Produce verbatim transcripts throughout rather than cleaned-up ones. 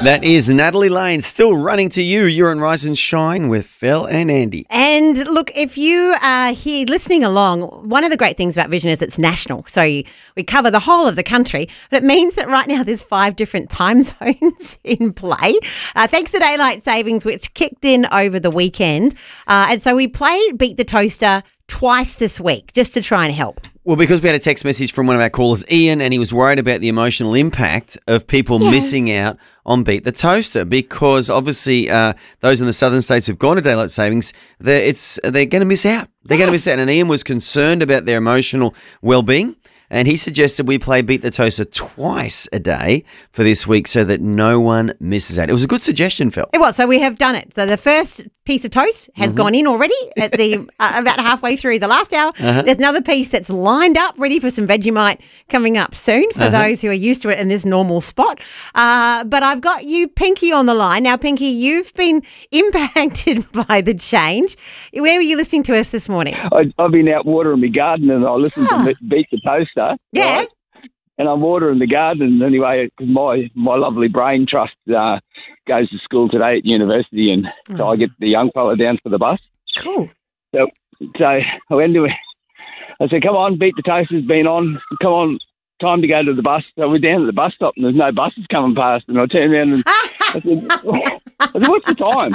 That is Natalie Lane, still running to you. You're on Rise and Shine with Phil and Andy. And look, if you are here listening along, one of the great things about Vision is it's national. So you, we cover the whole of the country, but it means that right now there's five different time zones in play, uh, thanks to daylight savings, which kicked in over the weekend. Uh, and so we played Beat the Toaster twice this week just to try and help. Well, because we had a text message from one of our callers, Ian, and he was worried about the emotional impact of people yes. missing out on Beat the Toaster, because obviously uh, those in the southern states who've gone to daylight savings, they're, it's, they're going to miss out. They're yes. going to miss out. And Ian was concerned about their emotional well-being, and he suggested we play Beat the Toaster twice a day for this week so that no one misses out. It was a good suggestion, Phil. It was. So we have done it. So the first piece of toast has mm-hmm. gone in already at the uh, about halfway through the last hour. Uh-huh. There's another piece that's lined up, ready for some Vegemite coming up soon for uh-huh. those who are used to it in this normal spot. Uh, but I've got you, Pinky, on the line. Now, Pinky, you've been impacted by the change. Where were you listening to us this morning? I, I've been out watering my garden and I listened oh. to Beat the Toaster. Yeah. Right? And I'm watering the garden anyway, because my, my lovely brain trust uh, goes to school today at university, and oh. so I get the young fella down for the bus. Cool. So, so I went to I said, come on, Beat the Toaster's been on. Come on, time to go to the bus. So we're down at the bus stop and there's no buses coming past. And I turned around and I said, I said, what's the time?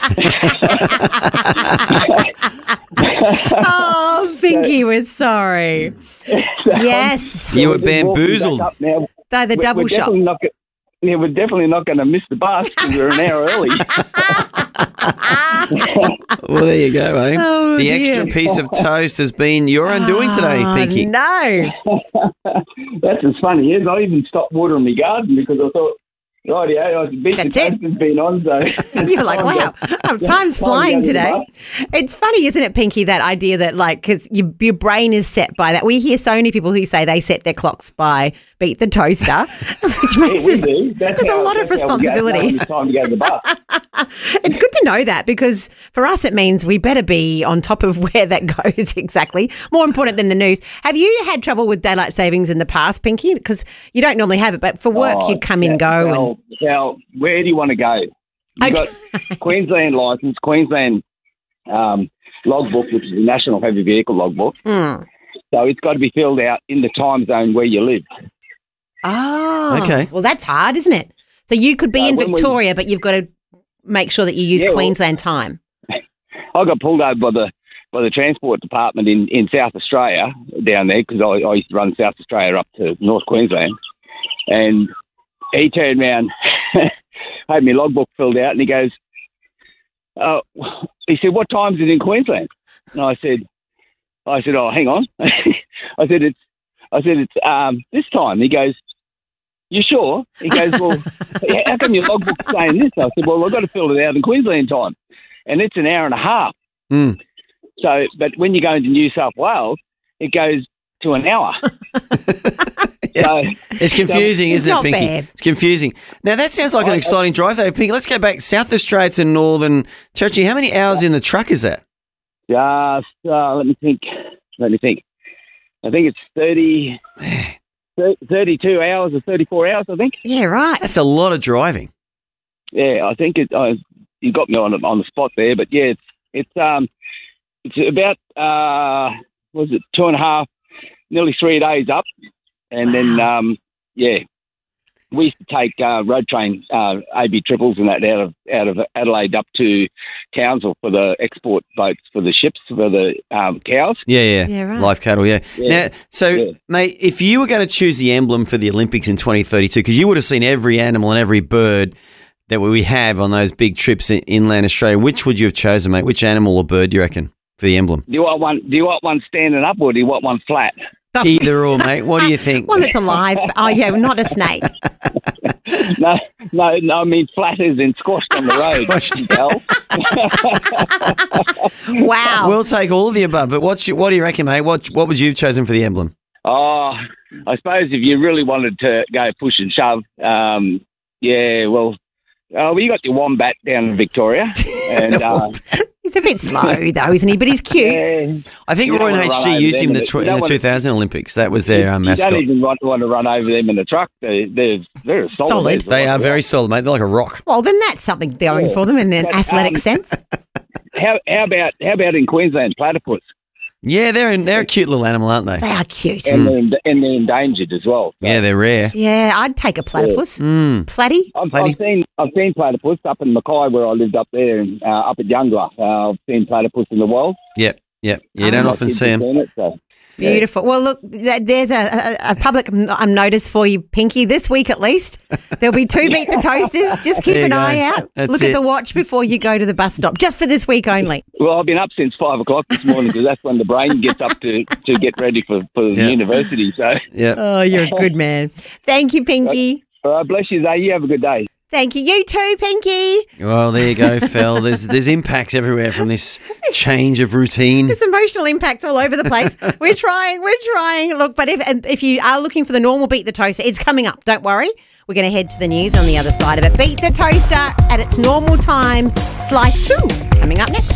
Oh, Pinky, we're sorry. So, yes. You were bamboozled. They're the we're, double we're shot. Not, yeah, we're definitely not going to miss the bus because we're an hour early. Well, there you go, eh? Oh, the dear. extra piece of toast has been your undoing oh, today, Pinky. No. That's as funny as I even stopped watering my garden because I thought, right, yeah, I Beat the Toaster's been on, so... You're like, wow, oh, time's flying today. It's funny, isn't it, Pinky, that idea that, like, because your, your brain is set by that. We hear so many people who say they set their clocks by Beat the Toaster, which makes yeah, us, do. That's there's how, a lot of responsibility. It's time to go to the bus. It's good to know that, because for us it means we better be on top of where that goes exactly. More important than the news. Have you had trouble with daylight savings in the past, Pinky? Because you don't normally have it, but for work oh, you'd come yeah, and go. Well, and well, where do you want to go? You've okay. got Queensland licence, Queensland um, logbook, which is the National Heavy Vehicle Logbook. Mm. So it's got to be filled out in the time zone where you live. Oh, okay. Well, that's hard, isn't it? So you could be uh, in Victoria, we, but you've got to make sure that you use yeah, Queensland well, time. I got pulled over by the by the Transport Department in, in South Australia down there because I, I used to run South Australia up to North Queensland, and he turned around, had my logbook filled out, and he goes, "Oh," he said, "What time is it in Queensland?" And I said, "I said, oh, hang on." I said, "It's." I said, it's um, this time." He goes, "You sure?" He goes, "Well, how come your logbook's saying this?" I said, "Well, I've got to fill it out in Queensland time, and it's an hour and a half." Mm. So, but when you go into New South Wales, it goes to an hour. Yeah. So, it's confusing, so, isn't it's it, Pinky? Fair. It's confusing. Now, that sounds like I, an exciting drive, though, Pinky. Let's go back South Australia to Northern Territory. How many hours in the truck is that? Just, uh, let me think. Let me think. I think it's thirty, thirty-two hours or thirty-four hours, I think. Yeah, right. That's a lot of driving. Yeah, I think it. Uh, you got me on on the spot there, but yeah, it's it's um it's about uh what was it two and a half, nearly three days up, and then um yeah, we used to take uh, road train uh, A B triples and that out of out of Adelaide up to Townsville for the export boats for the ships for the um, cows. Yeah, yeah, yeah right. Live cattle. Yeah. yeah. Now, so yeah. mate, if you were going to choose the emblem for the Olympics in twenty thirty-two, because you would have seen every animal and every bird that we have on those big trips in inland Australia, which would you have chosen, mate? Which animal or bird do you reckon for the emblem? Do you want one? Do you want one standing up or do you want one flat? Either or, mate. What do you think? One that's alive. Oh, yeah, not a snake. no, no, no. I mean, flat as in squashed on the road. Wow. We'll take all of the above. But what's your, what do you reckon, mate? What what would you have chosen for the emblem? Oh, I suppose if you really wanted to go push and shove, um, yeah, well, uh, well, you got your wombat down in Victoria, and uh, He's a bit slow, though, isn't he? But he's cute. Yeah. I think You don't Roy and wanna H run G over used them him in the, in tw- the- you in the don't wanna- two thousand Olympics. That was their um, You mascot. don't even want, want to run over them in the truck. They, they're, they're solid. Solid. as They well. are very solid, mate. They're like a rock. Well, then that's something going Yeah. for them in an But, athletic um, sense. How, how about how about in Queensland, platypus? Yeah, they're in, they're a cute little animal, aren't they? They are cute. And, they're, en- and they're endangered as well. So Yeah, they're rare. Yeah, I'd take a platypus. Mm. Platy? I've, Platy. I've seen I've seen platypus up in Mackay where I lived up there, and, uh, up at Youngler. Uh, I've seen platypus in the wild. Yep, yep. You Oh, don't My often kids see have them. seen it, so, yeah. Beautiful. Well, look, th- there's a, a, a public um, notice for you, Pinky, this week at least. There'll be two Beat the Toasters. Just keep There you an go. eye out. That's Look it. at the watch before you go to the bus stop, just for this week only. Well, I've been up since five o'clock this morning because that's when the brain gets up to, to get ready for, for Yeah. university. So, Yep. Oh, you're a good man. Thank you, Pinky. all right, bless you, Zay. You have a good day. Thank you. You too, Pinky. Well, there you go, Phil. There's there's impacts everywhere from this change of routine. There's emotional impacts all over the place. We're trying, we're trying. Look, but if if you are looking for the normal Beat the Toaster, it's coming up. Don't worry. We're going to head to the news on the other side of it. Beat the Toaster at its normal time, slice two, coming up next.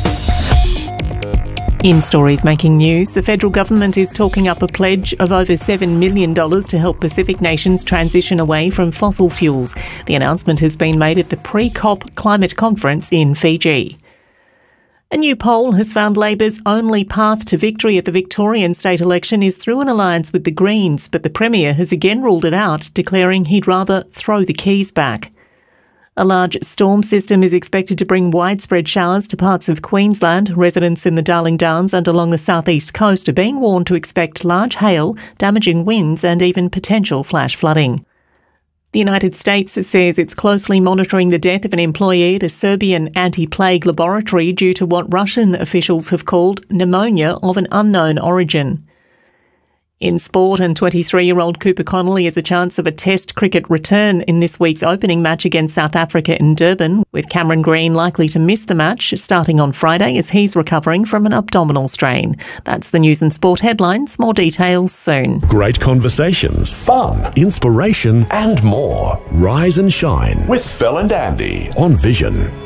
In stories making news, the federal government is talking up a pledge of over seven million dollars to help Pacific nations transition away from fossil fuels. The announcement has been made at the pre-COP climate conference in Fiji. A new poll has found Labor's only path to victory at the Victorian state election is through an alliance with the Greens, but the Premier has again ruled it out, declaring he'd rather throw the keys back. A large storm system is expected to bring widespread showers to parts of Queensland. Residents in the Darling Downs and along the southeast coast are being warned to expect large hail, damaging winds and even potential flash flooding. The United States says it's closely monitoring the death of an employee at a Serbian anti-plague laboratory due to what Russian officials have called pneumonia of an unknown origin. In sport, and twenty-three-year-old Cooper Connolly has a chance of a Test cricket return in this week's opening match against South Africa in Durban, with Cameron Green likely to miss the match starting on Friday as he's recovering from an abdominal strain. That's the news and sport headlines. More details soon. Great conversations, fun, inspiration and more. Rise and shine with Phil and Andy on Vision.